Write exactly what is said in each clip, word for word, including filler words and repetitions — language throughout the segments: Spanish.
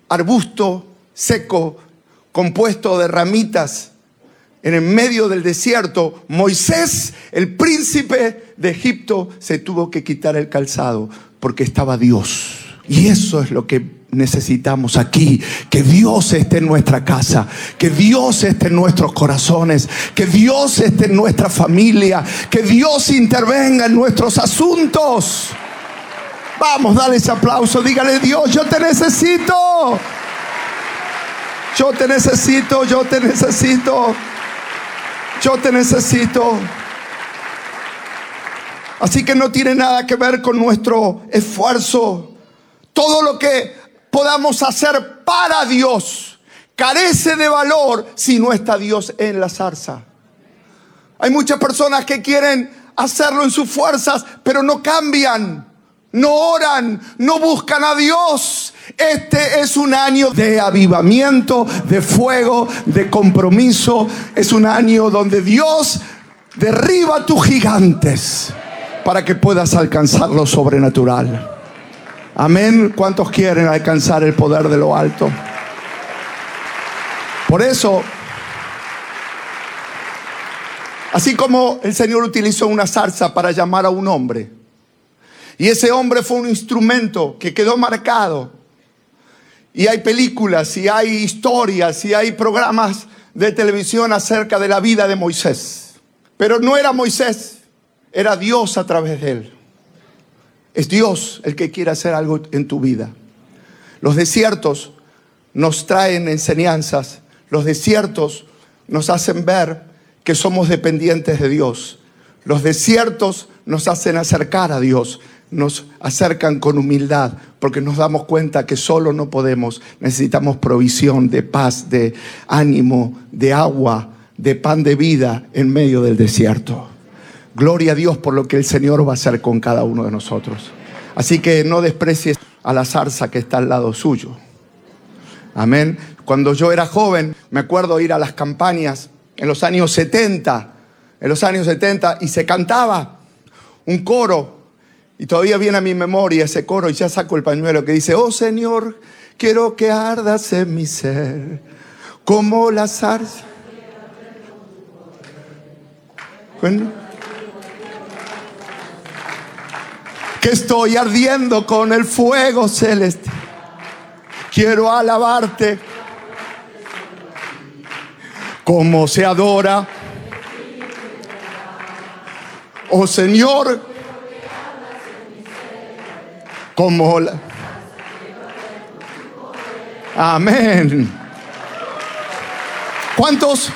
arbusto seco, compuesto de ramitas, en el medio del desierto, Moisés, el príncipe de Egipto, se tuvo que quitar el calzado porque estaba Dios. Y eso es lo que necesitamos aquí, que Dios esté en nuestra casa, que Dios esté en nuestros corazones, que Dios esté en nuestra familia, que Dios intervenga en nuestros asuntos. Vamos, dale ese aplauso, dígale: Dios, yo te necesito. Yo te necesito, yo te necesito. Yo te necesito. Así que no tiene nada que ver con nuestro esfuerzo. Todo lo que podamos hacer para Dios carece de valor si no está Dios en la zarza. Hay muchas personas que quieren hacerlo en sus fuerzas, pero no cambian, no oran, no buscan a Dios. Este es un año de avivamiento, de fuego, de compromiso. Es un año donde Dios derriba tus gigantes para que puedas alcanzar lo sobrenatural. Amén. ¿Cuántos quieren alcanzar el poder de lo alto? Por eso, así como el Señor utilizó una zarza para llamar a un hombre, y ese hombre fue un instrumento que quedó marcado, y hay películas, y hay historias, y hay programas de televisión acerca de la vida de Moisés. Pero no era Moisés, era Dios a través de él. Es Dios el que quiere hacer algo en tu vida. Los desiertos nos traen enseñanzas. Los desiertos nos hacen ver que somos dependientes de Dios. Los desiertos nos hacen acercar a Dios. Nos acercan con humildad, porque nos damos cuenta que solo no podemos. Necesitamos provisión de paz, de ánimo, de agua, de pan de vida en medio del desierto. Gloria a Dios por lo que el Señor va a hacer con cada uno de nosotros. Así que no desprecies a la zarza que está al lado suyo. Amén. Cuando yo era joven, me acuerdo ir a las campañas en los años setenta. En los años setenta, y se cantaba un coro. Y todavía viene a mi memoria ese coro, y ya saco el pañuelo, que dice: oh Señor, quiero que ardas en mi ser, como la zarza. Bueno, que estoy ardiendo con el fuego celeste. Quiero alabarte como se adora. Oh Señor, como la... Amén. ¿Cuántos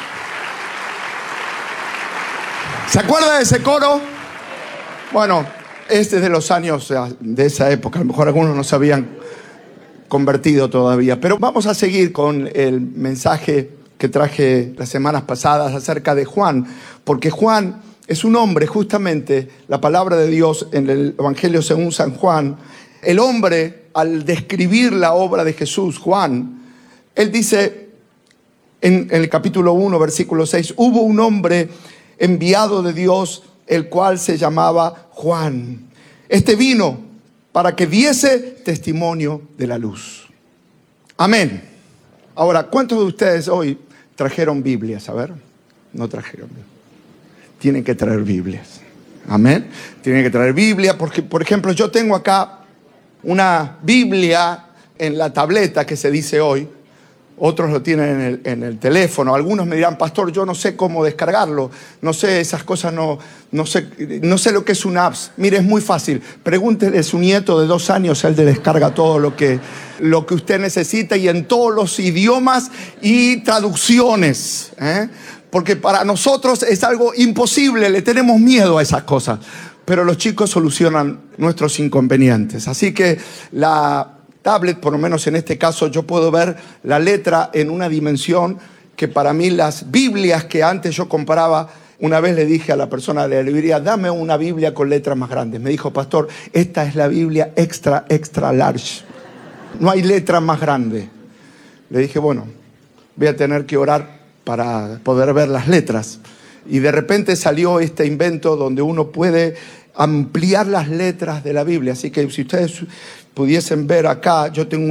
se acuerdan de ese coro? Bueno, este es de los años de esa época. A lo mejor algunos no se habían convertido todavía. Pero vamos a seguir con el mensaje que traje las semanas pasadas acerca de Juan. Porque Juan es un hombre, justamente, la palabra de Dios en el Evangelio según San Juan. El hombre, al describir la obra de Jesús, Juan, él dice en, en el capítulo uno, versículo seis, hubo un hombre enviado de Dios, el cual se llamaba Juan. Este vino para que diese testimonio de la luz. Amén. Ahora, ¿cuántos de ustedes hoy trajeron Biblias? A ver, no trajeron. Tienen que traer Biblias. Amén. Tienen que traer Biblia porque, por ejemplo, yo tengo acá una Biblia en la tableta que se dice hoy. Otros lo tienen en el, en el teléfono. Algunos me dirán: pastor, yo no sé cómo descargarlo. No sé esas cosas, no, no, sé, no sé lo que es una app. Mire, es muy fácil. Pregúntele a su nieto de dos años, él le descarga todo lo que, lo que usted necesita, y en todos los idiomas y traducciones, ¿eh? Porque para nosotros es algo imposible, le tenemos miedo a esas cosas. Pero los chicos solucionan nuestros inconvenientes. Así que la tablet, por lo menos en este caso, yo puedo ver la letra en una dimensión que para mí las Biblias que antes yo compraba, una vez le dije a la persona de la librería: dame una Biblia con letras más grandes. Me dijo: pastor, esta es la Biblia extra, extra large. No hay letra más grande. Le dije: bueno, voy a tener que orar para poder ver las letras. Y de repente salió este invento donde uno puede ampliar las letras de la Biblia. Así que si ustedes pudiesen ver acá, yo tengo